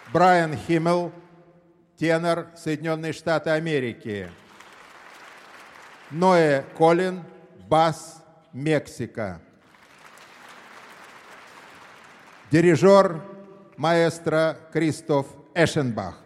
Брайан Химмел, тенор, Соединенные Штаты Америки. Ноэ Колин, бас, Мексика. Дирижер маэстро Кристоф Эшенбах.